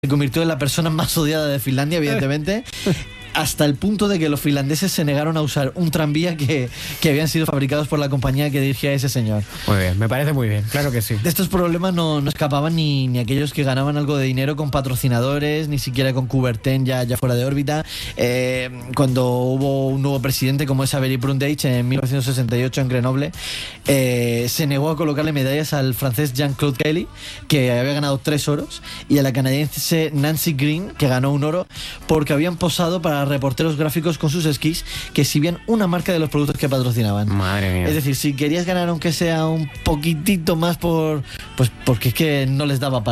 se convirtió en la persona más odiada de Finlandia, evidentemente. Hasta el punto de que los finlandeses se negaron a usar un tranvía que habían sido fabricados por la compañía que dirigía ese señor. Muy bien, me parece muy bien, claro que sí. De estos problemas no escapaban ni aquellos que ganaban algo de dinero con patrocinadores, ni siquiera con Coubertin ya fuera de órbita. Cuando hubo un nuevo presidente como es Avery Brundage en 1968 en Grenoble, se negó a colocarle medallas al francés Jean-Claude Kelly, que había ganado 3 oros, y a la canadiense Nancy Green, que ganó 1 oro, porque habían posado para reporteros gráficos con sus esquís que exhibían una marca de los productos que patrocinaban. Madre mía. Es decir, si querías ganar aunque sea un poquitito más porque es que no les daba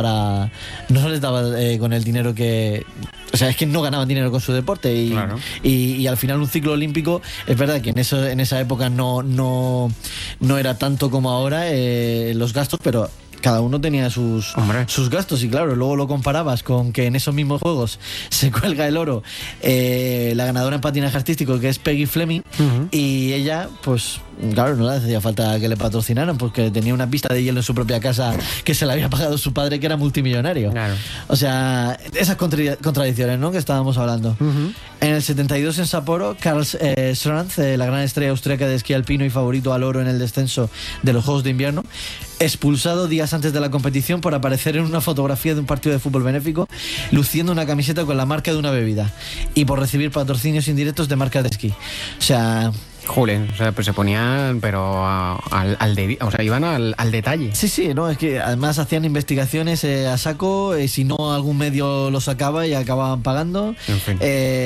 con el dinero que... O sea, es que no ganaban dinero con su deporte y, claro. y al final un ciclo olímpico, es verdad que en esa época no era tanto como ahora los gastos, pero cada uno tenía sus gastos, y claro, luego lo comparabas con que en esos mismos juegos se cuelga el oro la ganadora en patinaje artístico, que es Peggy Fleming, y ella, pues claro, no le hacía falta que le patrocinaran porque tenía una pista de hielo en su propia casa que se la había pagado su padre, que era multimillonario. Claro. O sea, esas contradicciones, ¿no?, que estábamos hablando. En el 72 en Sapporo, Karl Stranz, la gran estrella austríaca de esquí alpino y favorito al oro en el descenso de los Juegos de Invierno, expulsado días antes de la competición por aparecer en una fotografía de un partido de fútbol benéfico luciendo una camiseta con la marca de una bebida y por recibir patrocinios indirectos de marcas de esquí. O sea... Julen, o sea, pues se ponían, pero iban al detalle. Sí, no, es que además hacían investigaciones a saco, si no algún medio lo sacaba y acababan pagando. En fin.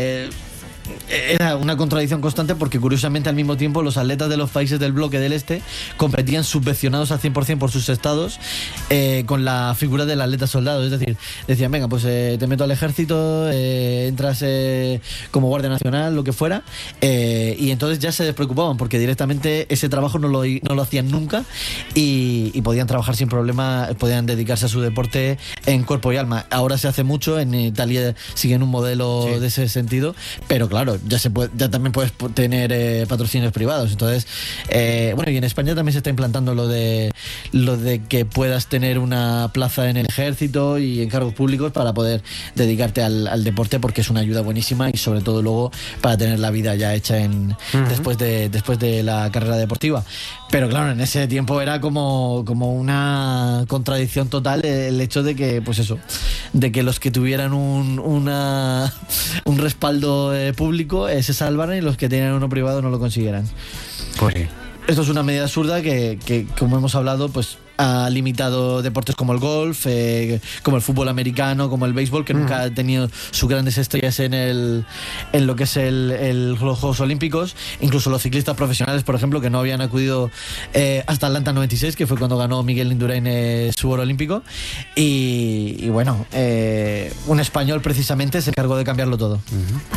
Era una contradicción constante porque curiosamente al mismo tiempo los atletas de los países del bloque del este competían subvencionados al 100% por sus estados con la figura del atleta soldado. Es decir, decían, venga, pues te meto al ejército, entras como guardia nacional, lo que fuera, y entonces ya se despreocupaban porque directamente ese trabajo no lo hacían nunca y podían trabajar sin problema, podían dedicarse a su deporte en cuerpo y alma. Ahora se hace mucho, en Italia siguen un modelo de ese sentido, pero claro, ya también puedes tener patrocinios privados. Entonces, bueno, y en España también se está implantando lo de que puedas tener una plaza en el ejército y en cargos públicos para poder dedicarte al deporte, porque es una ayuda buenísima y sobre todo luego para tener la vida ya hecha después de la carrera deportiva. Pero claro, en ese tiempo era como una contradicción total el hecho de que, pues eso, de que los que tuvieran un respaldo público se salvaran y los que tenían uno privado no lo consiguieran. Pues sí. Esto es una medida absurda que como hemos hablado, pues ha limitado deportes como el golf, como el fútbol americano, como el béisbol, que nunca ha tenido sus grandes estrellas en lo que es los Juegos Olímpicos. Incluso los ciclistas profesionales, por ejemplo, que no habían acudido hasta Atlanta 96, que fue cuando ganó Miguel Indurain su oro olímpico. Y bueno, un español precisamente se encargó de cambiarlo todo.